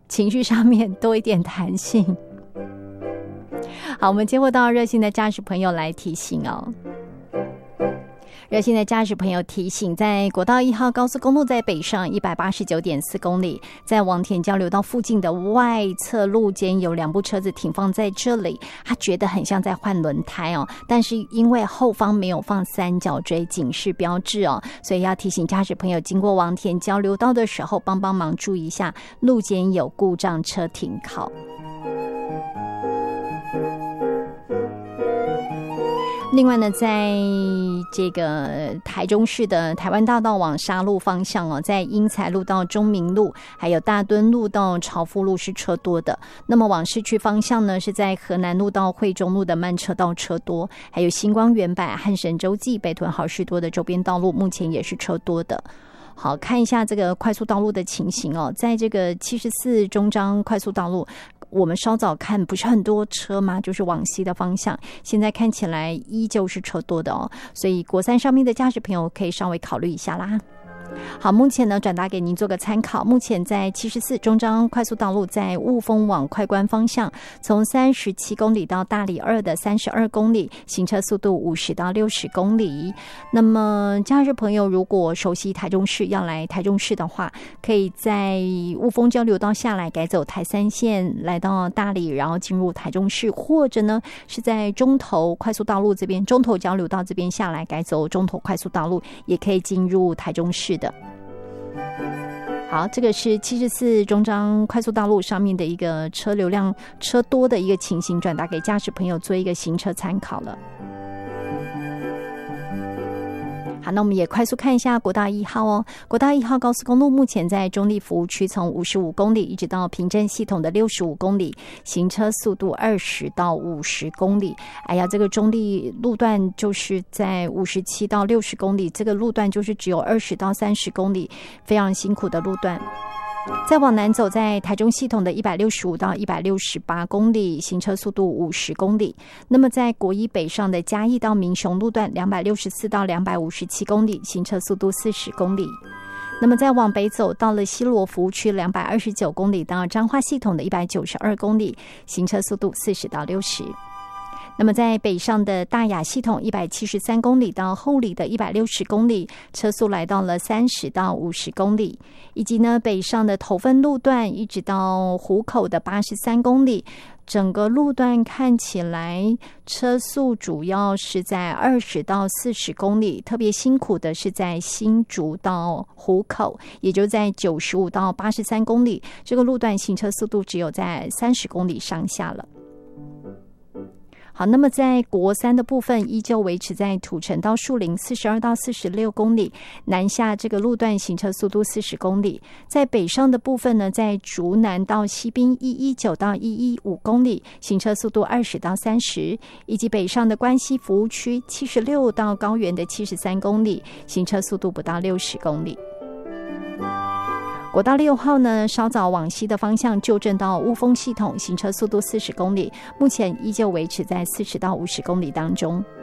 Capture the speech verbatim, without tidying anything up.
情绪上面多一点弹性。好，我们接获到热心的驾驶朋友来提醒哦。热心的驾驶朋友提醒，在国道一号高速公路在北上 一百八十九点四 公里，在王田交流道附近的外侧路肩有两部车子停放在这里，他觉得很像在换轮胎哦，但是因为后方没有放三角锥警示标志哦，所以要提醒驾驶朋友经过王田交流道的时候帮帮忙注意一下路肩有故障车停靠。另外呢，在这个台中市的台湾大道往沙鹿方向哦，在英才路到中明路，还有大墩路到朝福路是车多的。那么往市区方向呢，是在河南路到惠中路的慢车道车多，还有星光原柏、汉神洲际、北屯好事多的周边道路，目前也是车多的。好，看一下这个快速道路的情形哦，在这个七十四中彰快速道路，我们稍早看不是很多车吗？就是往西的方向，现在看起来依旧是车多的哦，所以国三上面的驾驶朋友可以稍微考虑一下啦。好，目前呢转达给您做个参考。目前在七十四中彰快速道路，在雾峰往快关方向，从三十七公里到大里二的三十二公里，行车速度五十到六十公里。那么驾驶朋友如果熟悉台中市，要来台中市的话，可以在雾峰交流道下来改走台三线，来到大里，然后进入台中市，或者呢是在中投快速道路这边，中投交流道这边下来改走中投快速道路，也可以进入台中市的。好，这个是七十四中彰快速道路上面的一个车流量车多的一个情形，转达给驾驶朋友做一个行车参考了。好，那我们也快速看一下国道一号哦。国道一号高速公路目前在中立服务区，从五十五公里一直到平镇系统的六十五公里，行车速度二十到五十公里。哎呀，这个中立路段就是在五十七到六十公里，这个路段就是只有二十到三十公里，非常辛苦的路段。再往南走，在台中系统的一百六十五到一百六十八公里，行车速度五十公里。那么在国一北上的嘉义到民雄路段两百六十四到两百五十七公里，行车速度四十公里。那么再往北走，到了西螺服务区两百二十九公里到彰化系统的一百九十二公里，行车速度四十到六十。那么在北上的大雅系统一百七十三公里到后里的一百六十公里，车速来到了三十到五十公里。以及呢北上的头份路段一直到湖口的八十三公里，整个路段看起来车速主要是在二十到四十公里，特别辛苦的是在新竹到湖口，也就在九十五到八十三公里，这个路段行车速度只有在三十公里上下了。好，那么在国三的部分依旧维持在土城到树林四十二到四十六公里，南下这个路段行车速度四十公里。在北上的部分呢，在竹南到西滨一一九到一一五公里，行车速度二十到三十，以及北上的关西服务区七十六到高原的七十三公里，行车速度不到六十公里。国道六号呢，稍早往西的方向旧镇到雾峰系统，行车速度四十公里，目前依旧维持在四十到五十公里当中。